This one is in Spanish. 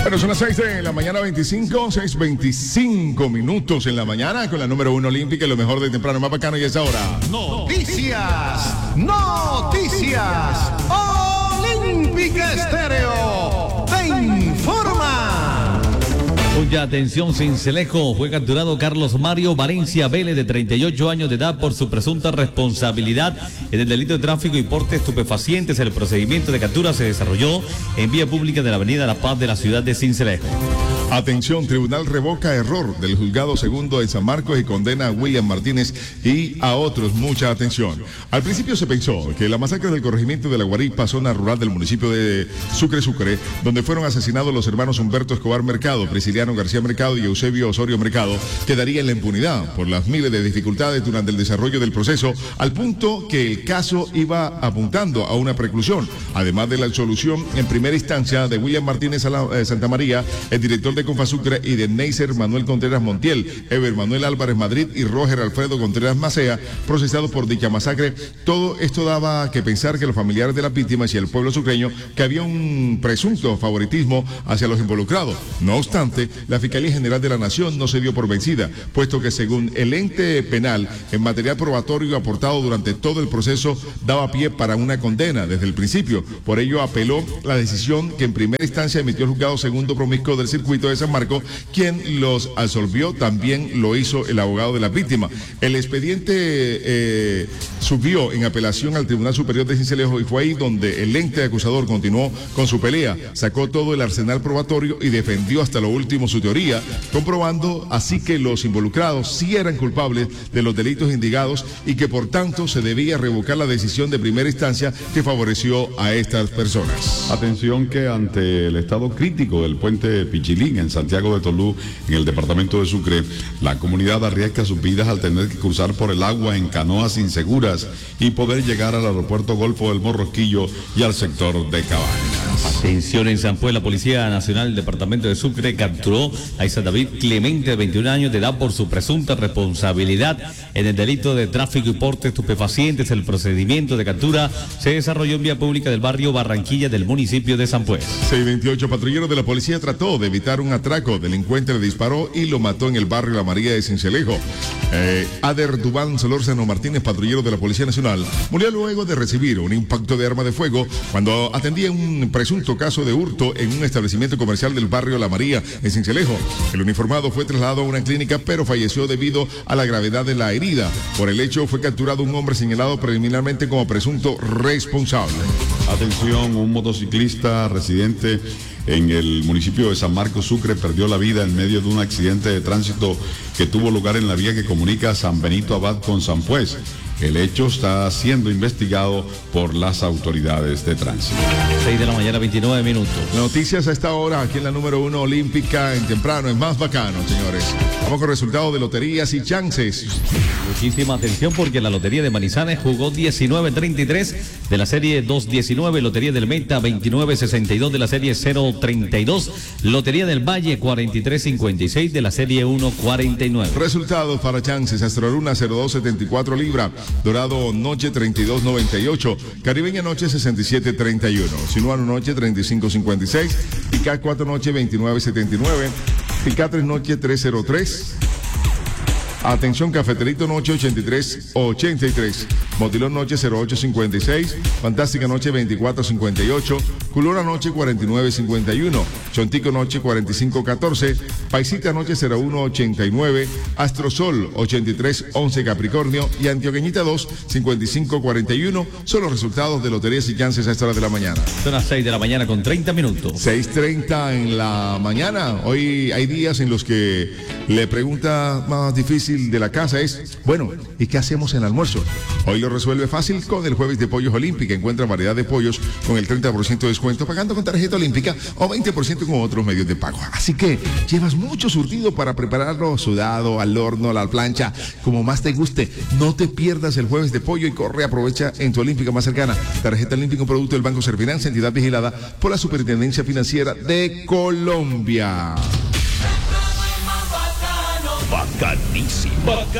Bueno, son las 6 de la mañana, 6:25 minutos en la mañana, con la número 1 olímpica y lo mejor de temprano, más bacano, y es ahora. Noticias Olímpica Estéreo te informa. Mucha atención, Sincelejo. Fue capturado Carlos Mario Valencia Vélez, de 38 años de edad, por su presunta responsabilidad en el delito de tráfico y porte de estupefacientes. El procedimiento de captura se desarrolló en vía pública de la avenida La Paz de la ciudad de Sincelejo. Atención, tribunal revoca error del juzgado segundo de San Marcos y condena a William Martínez y a otros. Mucha atención. Al principio se pensó que la masacre del corregimiento de La Guaripa, zona rural del municipio de Sucre, donde fueron asesinados los hermanos Humberto Escobar Mercado, Prisciliano García Mercado y Eusebio Osorio Mercado, quedaría en la impunidad por las miles de dificultades durante el desarrollo del proceso, al punto que el caso iba apuntando a una preclusión, además de la absolución en primera instancia de William Martínez Santa María, el director de Confasucre, y de Neiser Manuel Contreras Montiel, Eber Manuel Álvarez Madrid y Roger Alfredo Contreras Macea, procesados por dicha masacre. Todo esto daba que pensar que los familiares de las víctimas y el pueblo sucreño que había un presunto favoritismo hacia los involucrados. No obstante, la Fiscalía General de la Nación no se dio por vencida, puesto que según el ente penal, en material probatorio aportado durante todo el proceso daba pie para una condena desde el principio. Por ello apeló la decisión que en primera instancia emitió el juzgado segundo promiscuo del circuito de San Marcos, quien los absolvió. También lo hizo el abogado de la víctima. El expediente subió en apelación al Tribunal Superior de Sincelejo, y fue ahí donde el ente acusador continuó con su pelea, sacó todo el arsenal probatorio y defendió hasta lo último su teoría, comprobando así que los involucrados sí eran culpables de los delitos indicados y que por tanto se debía revocar la decisión de primera instancia que favoreció a estas personas. Atención, que ante el estado crítico del puente Pichilín en Santiago de Tolú, en el departamento de Sucre, la comunidad arriesga sus vidas al tener que cruzar por el agua en canoas inseguras y poder llegar al aeropuerto Golfo del Morrosquillo y al sector de Cabañas. Atención, en San Pues, la Policía Nacional del departamento de Sucre capturó a Isa David Clemente, de 21 años de edad, por su presunta responsabilidad en el delito de tráfico y porte de estupefacientes. El procedimiento de captura se desarrolló en vía pública del barrio Barranquilla del municipio de San Pues. 628, patrullero de la policía trató de evitar un atraco. Delincuente le disparó y lo mató en el barrio La María de Sincelejo. Ader Dubán Solórzano Martínez, patrullero de la Policía Nacional, murió luego de recibir un impacto de arma de fuego cuando atendía un presunto caso de hurto en un establecimiento comercial del barrio La María en Sincelejo. El uniformado fue trasladado a una clínica, pero falleció debido a la gravedad de la herida. Por el hecho fue capturado un hombre señalado preliminarmente como presunto responsable. Atención, un motociclista residente en el municipio de San Marcos, Sucre, perdió la vida en medio de un accidente de tránsito que tuvo lugar en la vía que comunica San Benito Abad con San Pues. El hecho está siendo investigado por las autoridades de tránsito. 6 de la mañana, 29 minutos. Noticias a esta hora, aquí en la número 1 olímpica en temprano, es más bacano, señores. Vamos con resultados de loterías y chances. Muchísima atención, porque la Lotería de Manizales jugó 19-33 de la serie 2-19, Lotería del Meta 29-62 de la serie 0-32, Lotería del Valle 43-56 de la serie 1-49. Resultados para chances: Astroluna 02-74 Libra, Dorado Noche 32.98, Caribeña Noche 67.31, Sinuano Noche 35.56, Picá 4 Noche 29.79, Picá 3 Noche 3.03. Atención, Cafeterito Noche 83.83, Motilón Noche 08.56, Fantástica Noche 24.58, Culora Noche 49.51, Chontico Noche 45.14, Paisita Noche 01.89, Astrosol 83.11 Capricornio y Antioqueñita 2 55.41. Son los resultados de loterías y chances a esta hora de la mañana. Son las 6 de la mañana con 30 minutos. 6:30 en la mañana. Hoy hay días en los que la pregunta más difícil de la casa es, bueno, ¿y qué hacemos en el almuerzo? Hoy lo resuelve fácil con el jueves de Pollos Olímpica. Encuentra variedad de pollos con el 30% de descuento pagando con tarjeta olímpica o 20% con otros medios de pago. Así que llevas mucho surtido para prepararlo sudado, al horno, a la plancha, como más te guste. No te pierdas el jueves de pollo y corre, aprovecha en tu Olímpica más cercana. Tarjeta olímpica, un producto del Banco Serfinanza, entidad vigilada por la Superintendencia Financiera de Colombia. Bacanísimo.